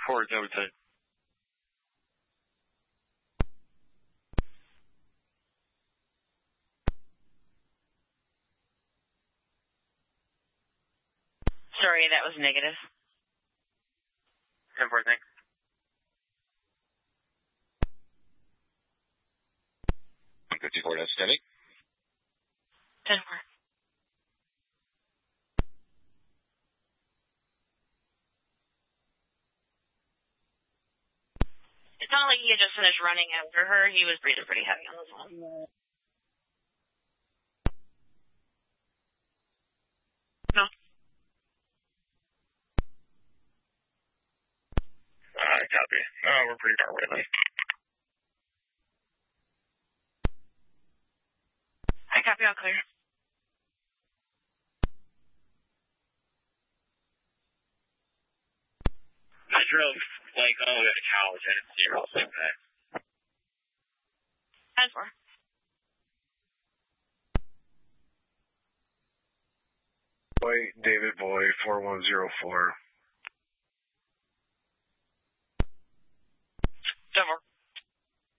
Forwards, I would say. Sorry, that was negative. 10-4, thanks. $54, that's steady. 10-4. It's not like he had just finished running after her. He was breathing pretty heavy on the phone. No. Copy. Oh, we're pretty far away then. I copy, all clear. I drove, like, all the way to college. I didn't see her all the way back. 10-4. Boy, David Boy, 4104.